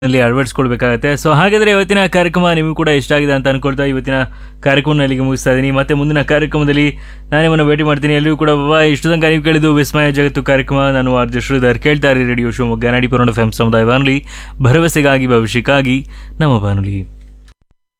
ಅಲ್ಲಿ ಅಳವಡಿಸ್ಕೊಳ್ಬೇಕಾಗತ್ತೆ. ಸೊ ಹಾಗಾದ್ರೆ ಇವತ್ತಿನ ಕಾರ್ಯಕ್ರಮ ನಿಮಗೂ ಕೂಡ ಇಷ್ಟ ಆಗಿದೆ ಅಂತ ಅನ್ಕೊಳ್ತಾ ಇವತ್ತಿನ ಕಾರ್ಯಕ್ರಮ ಇಲ್ಲಿಗೆ ಮುಗಿಸ್ತಾ ಇದ್ದೀನಿ. ಮತ್ತೆ ಮುಂದಿನ ಕಾರ್ಯಕ್ರಮದಲ್ಲಿ ನಾನು ನಿಮ್ಮನ್ನು ಭೇಟಿ ಮಾಡ್ತೀನಿ. ಎಲ್ಲರೂ ಕೂಡ ಇಷ್ಟು ತನಕ ನೀವು ಕೇಳಿದ್ದು ವಿಸ್ಮಯ ಜಗತ್ತು ಕಾರ್ಯಕ್ರಮ. ನಾನು ಆರ್ ಜೆ ಶ್ರೀಧರ್. ಕೇಳ್ತಾ ಇರಿ ರೇಡಿಯೋ ಶಿವಮೊಗ್ಗ 90.5 FM ಸಮುದಾಯ ಬಾನುಲಿ, ಭರವಸೆಗಾಗಿ ಭವಿಷ್ಯಕ್ಕಾಗಿ ನಮ್ಮ ಬಾನುಲಿ.